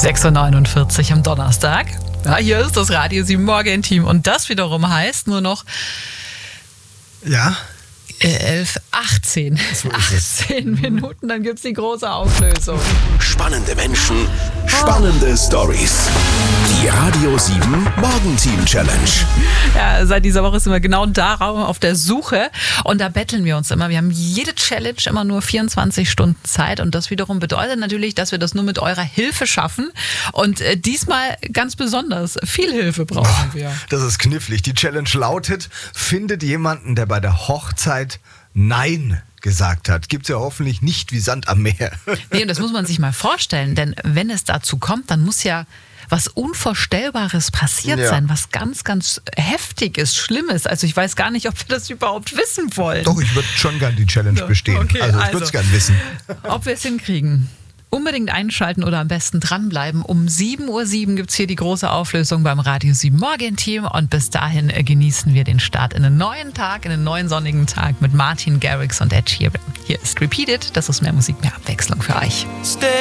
6.49 Uhr am Donnerstag. Ja, hier ist das Radio 7 Morgen-Team und das wiederum heißt nur noch 18 Minuten, dann gibt es die große Auflösung. Spannende Menschen, spannende Stories. Die Radio 7 Morgen-Team Challenge. Ja, seit dieser Woche sind wir genau darauf auf der Suche und da betteln wir uns immer. Wir haben jede Challenge immer nur 24 Stunden Zeit und das wiederum bedeutet natürlich, dass wir das nur mit eurer Hilfe schaffen und diesmal ganz besonders viel Hilfe brauchen wir. Das ist knifflig. Die Challenge lautet, findet jemanden, der bei der Hochzeit Nein gesagt hat. Gibt's ja hoffentlich nicht wie Sand am Meer. Nee, und das muss man sich mal vorstellen, denn wenn es dazu kommt, dann muss ja was Unvorstellbares passiert sein, was ganz, ganz Heftiges, Schlimmes. Also ich weiß gar nicht, ob wir das überhaupt wissen wollen. Doch, ich würde schon gern die Challenge bestehen. Okay, also ich würde es gern wissen. Ob wir es hinkriegen. Unbedingt einschalten oder am besten dranbleiben. Um 7.07 Uhr gibt es hier die große Auflösung beim Radio 7 Morgen-Team. Und bis dahin genießen wir den Start in einen neuen Tag, in einen neuen sonnigen Tag mit Martin Garrix und Ed Sheeran. Hier ist Repeated. Das ist mehr Musik, mehr Abwechslung für euch.